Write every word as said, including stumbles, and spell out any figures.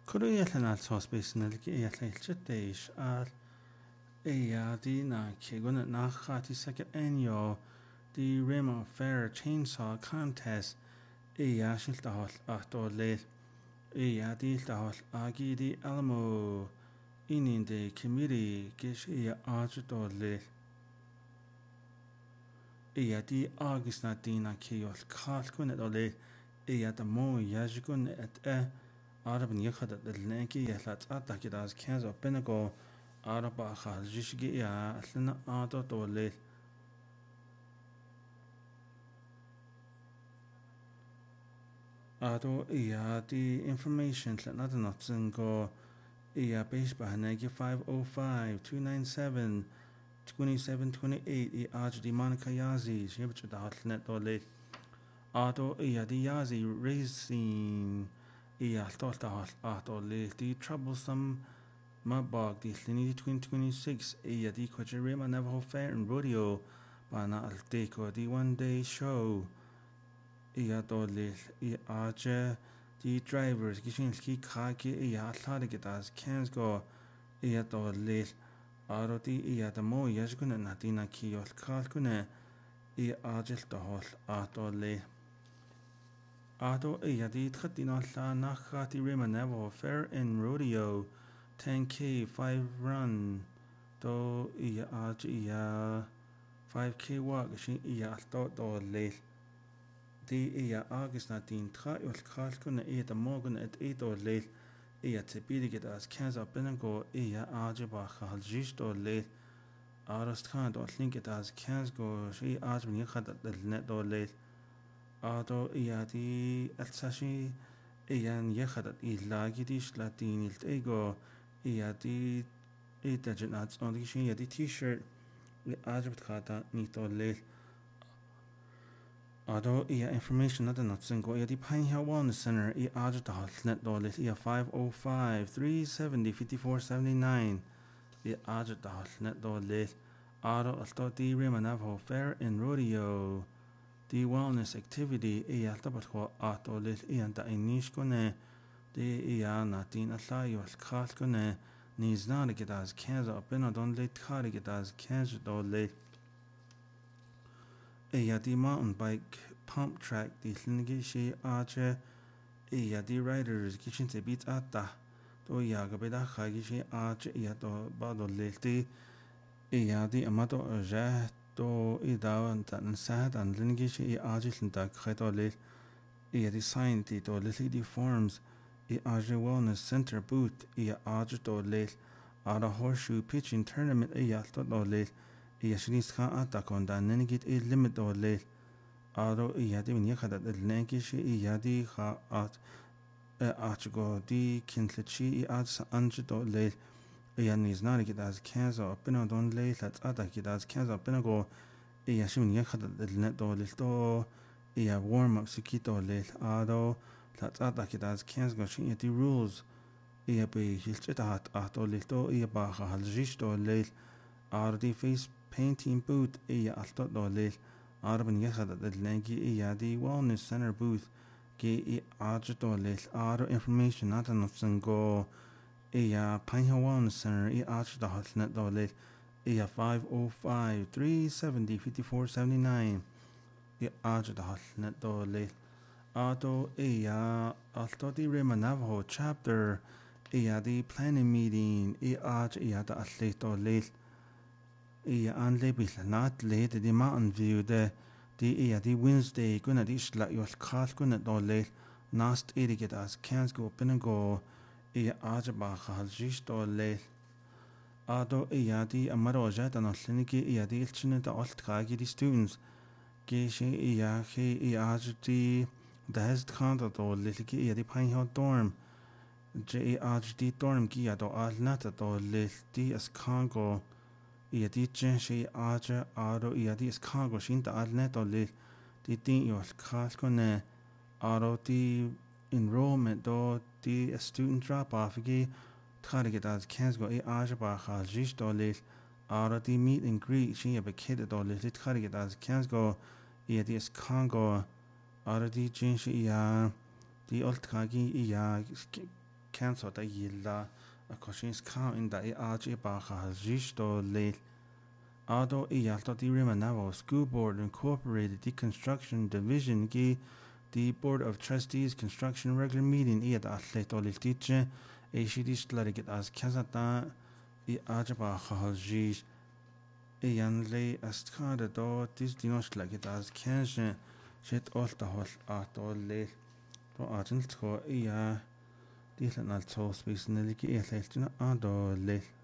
Kuruyalan space nalki yatlaish al Eya di na kiguna nachati second annual the Remo Fair Chainsaw Contest Eya shiltahol ahtole Eya di tahol agi di Alamo inin the committee gish Eya ajudole Eya di August na di na kiyol kalkun et ole Eya da mo yajikun et e Arab nyakhad at lenki yahlat atakidaz kanzo benago Araba khajishgi ya lana ato tole ato iya the information lana not go iya base bahanagi five oh five two nine seven twenty-seven twenty-eight i aj di Monica Yazi shibch da net tole ato iya di Yazi racing iya tota ato le the troublesome Mabog di Lini twenty twenty-six iya di Kojirima Navajo Fair and Rodeo Bana Alteco di one day show iya dole i aje di drivers gishinski kaki iya atlarigitas Kansgo iya dole aro di iya da mo yashguna natina kiyol kalkune i ajil dahol atole ato iya di tkatina la nakati Rima Navajo Fair and Rodeo ten K five run do iya aj iya five K walk shin iya alto do le di iya August na din tra yol kalkun iya da morgun et e do le iya tibidi get as kanza benango iya aj ba khaljish do le aros kan do link it as kans go shi aj min khad del net do le ado iya di alsashi iya yakhad ilagi di shlatin il ego iya di ita jenats on di shin iya di t-shirt li ajab khata ni to le ado iya information na not singo iya di Pine Hill Wellness Center i ajab ta net do le iya five oh five three seventy fifty-four seventy-nine i ajab ta net do le ado alto di Rima Navajo Fair and Rodeo the wellness activity iya tabat ko ato le iya ta inish ko ne di iya natin atlayo khal ko ne needs not to get as cancer up in on late car to get as cancer do late a the mountain bike pump track the lingi she ache a the riders kitchen to beat at da do ya ga beda khagi she ache ya do ba do late a the amato ja do i da an tan sad and lingi she ache linda khaito le a the sign the do the forms I Aja Wellness Center booth I Aja do le Ada horseshoe pitching tournament I Yalto do le I Yashnis Khan Atakonda Nenigit I limit do le Ado I Yadi min Yakada the Lankish I Yadi Ha at Archgo di Kintlichi I Adsa Anja do le I Yanis Narigit as Kanza Pino don le Let's Atakit as Kanza Pinago I Yashin Yakada the net do le do I warm up Sikito le Ado That's attack as cans go shin the rules ia be hilchet hat at o lito ia ba haljish do leil ar the face painting booth ia alto do leil arban yakhad the langi ia the wellness center booth ge I aj do leil ar information not enough go ia Pine Hill Wellness Center I aj do net do leil ia five oh five three seventy fifty-four seventy-nine ia aj do net do leil Ato iya alto di Rima Navajo chapter iya di planning meeting I aj iya da atleto leil iya an lebis not late di Mountain View de di iya di Wednesday guna di shla yol khal guna do leil nast iriget as cans go pinago iya aj ba khal jish do leil Ato iya di amaroja da no liniki iya di ilchine da alt khagi di students ge she iya he iya aj di Dahest Khanda do Lilki Yadi Pine Hill Dorm J H D Dorm Gia do Al Nata do Lilti as Congo Yadi Jenshi Aja Aro Yadi as Congo Shinta Al Neto Lil Di Din Yos Kaskone Aro Di enrollment do Di student drop off Gi Target as Kansgo E Aja Baha Jish do Lil Aro Di meet and greet She a kid do Lil Target as Kansgo Yadi as Congo Ara di jinshi iya di alt kagi iya cancel da yilla a cautions count in da e aje ba khajis to le ado e yalto di Rimanavo School Board Incorporated the Construction Division gi the Board of Trustees Construction regular meeting e da atleto le teacher e shidi stlariget as kazata e aje ba khajis e yan le astkada do dis dinos like as kension shit all the hol at all le to arjent ko e ya Dílan al tó spéis na ligi é leiltuna á dó leil